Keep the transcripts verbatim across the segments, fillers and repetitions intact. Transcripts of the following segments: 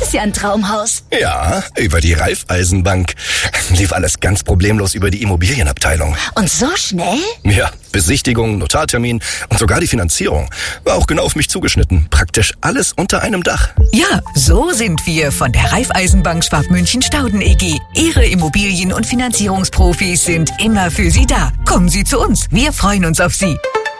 ist ja ein Traumhaus. Ja, über die Raiffeisenbank. Lief alles ganz problemlos über die Immobilienabteilung. Und so schnell? Ja, Besichtigung, Notartermin und sogar die Finanzierung. War auch genau auf mich zugeschnitten. Praktisch alles unter einem Dach. Ja, so sind wir von der Raiffeisenbank Schwabmünchen-Stauden E G. Ihre Immobilien- und Finanzierungsprofis sind immer für Sie da. Kommen Sie zu uns. Wir freuen uns auf Sie.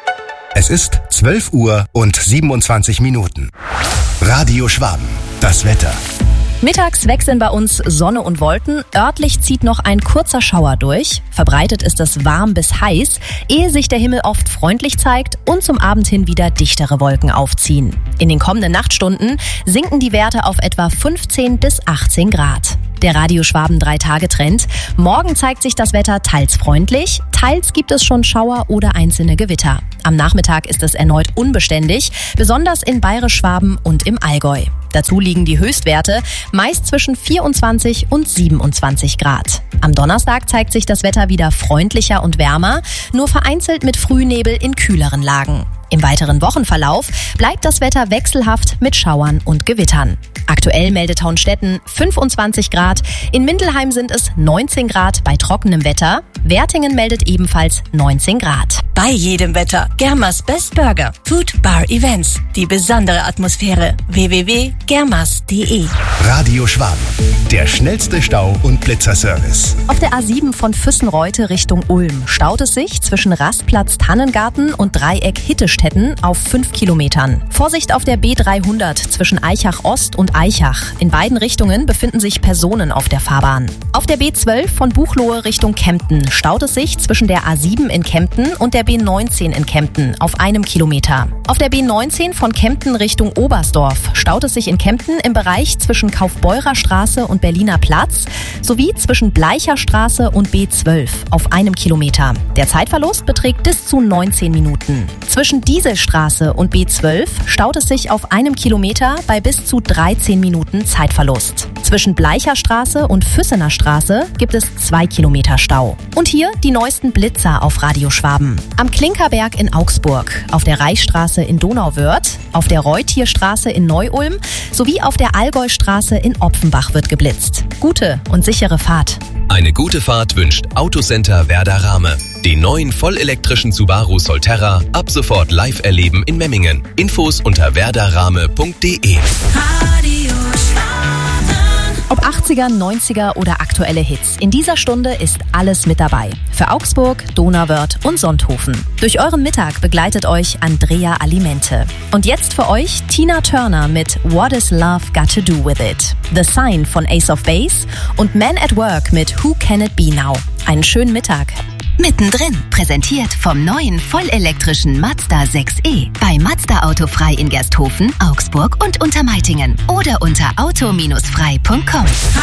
Es ist zwölf Uhr und siebenundzwanzig Minuten. Radio Schwaben, das Wetter. Mittags wechseln bei uns Sonne und Wolken. Örtlich zieht noch ein kurzer Schauer durch. Verbreitet ist es warm bis heiß, ehe sich der Himmel oft freundlich zeigt und zum Abend hin wieder dichtere Wolken aufziehen. In den kommenden Nachtstunden sinken die Werte auf etwa fünfzehn bis achtzehn Grad. Der Radio Schwaben drei Tage Trend. Morgen zeigt sich das Wetter teils freundlich, teils gibt es schon Schauer oder einzelne Gewitter. Am Nachmittag ist es erneut unbeständig, besonders in Bayerisch-Schwaben und im Allgäu. Dazu liegen die Höchstwerte meist zwischen vierundzwanzig und siebenundzwanzig Grad. Am Donnerstag zeigt sich das Wetter wieder freundlicher und wärmer, nur vereinzelt mit Frühnebel in kühleren Lagen. Im weiteren Wochenverlauf bleibt das Wetter wechselhaft mit Schauern und Gewittern. Aktuell meldet Hauenstetten fünfundzwanzig Grad, in Mindelheim sind es neunzehn Grad bei trockenem Wetter, Wertingen meldet ebenfalls neunzehn Grad. Bei jedem Wetter Germas Best Burger, Food Bar Events, die besondere Atmosphäre. w w w punkt germas punkt d e. Radio Schwaben, der schnellste Stau- und Blitzerservice. Auf der A sieben von Füssenreute Richtung Ulm staut es sich zwischen Rastplatz Tannengarten und Dreieck Hittestetten auf fünf Kilometern. Vorsicht auf der B dreihundert zwischen Eichach Ost und Eichach. In beiden Richtungen befinden sich Personen auf der Fahrbahn. Auf der B zwölf von Buchloe Richtung Kempten staut es sich zwischen der A sieben in Kempten und der B neunzehn in Kempten auf einem Kilometer. Auf der B neunzehn von Kempten Richtung Oberstdorf staut es sich in Kempten im Bereich zwischen Kaufbeurer Straße und Berliner Platz sowie zwischen Bleicher Straße und B zwölf auf einem Kilometer. Der Zeitverlust beträgt bis zu neunzehn Minuten. Zwischen Dieselstraße und B zwölf staut es sich auf einem Kilometer bei bis zu dreizehn Minuten Zeitverlust. Zwischen Bleicher Straße und Füssener Straße gibt es zwei Kilometer Stau. Und hier die neuesten Blitzer auf Radio Schwaben. Am Klinkerberg in Augsburg, auf der Reichsstraße in Donauwörth, auf der Reutierstraße in Neu-Ulm sowie auf der Allgäustraße in Opfenbach wird geblitzt. Gute und sichere Fahrt. Eine gute Fahrt wünscht Autocenter Werder Rahme. Den neuen vollelektrischen Subaru Solterra ab sofort live erleben in Memmingen. Infos unter werderrahme punkt d e. Ob achtziger, neunziger oder aktuelle Hits, in dieser Stunde ist alles mit dabei. Für Augsburg, Donauwörth und Sonthofen. Durch euren Mittag begleitet euch Andrea Alimente. Und jetzt für euch Tina Turner mit What Is Love Got to Do With It? The Sign von Ace of Base und Man at Work mit Who Can It Be Now? Einen schönen Mittag. Mittendrin, präsentiert vom neuen vollelektrischen Mazda sechs e. Bei Mazda Autofrei in Gersthofen, Augsburg und Untermeitingen. Oder unter auto Bindestrich frei punkt com.